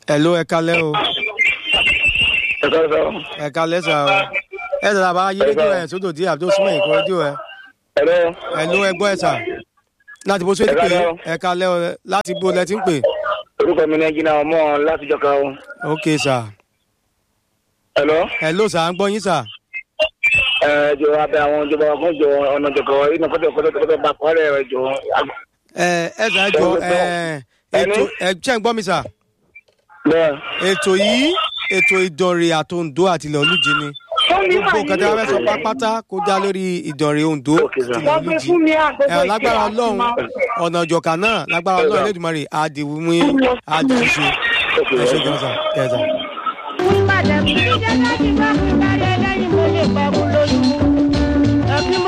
Hello, ẹ kálẹ́ o. Ẹ kálẹ́ sà o. Ẹ sà bá yí rédíò ẹ̀ sódò díẹ̀ tó súnmọ́ ìkọ́ rédíò ẹ̀. Hello, ẹ gbọ́ ẹ sà. Láti bó ṣe ti pè é, ẹ kálẹ́ o. Láti bó lẹ ti ń pè. Orúkọ mi ni Ẹjìnà ọmọ láti Jọ̀ká o. Ok sà. Hello sà, ń gbọ́ yín sà. Jọ abẹ àwọn ìjọba fún ìjọ ọ̀nà Jọ̀ká iná kọ́tọ̀ bá kọ́ rẹ̀ jọ. Ẹ sà jọ ètò ṣé ń gbọ́ mi sà. Ètò yìí ètò Ìdànrè àtòǹdó àti ilẹ̀ Olújì ni. Gbogbo nǹkan tí a fẹ́ sọ pápátá kó dá lórí Ìdànrè Oǹdó àti ilẹ̀ Olújì. Lágbára Ọlọ́run ọ̀nà Jọ̀ká náà lágbára Ọlọ́run Elédùmarè àdìwúmí àdìṣe. Ẹ ṣe gan sà.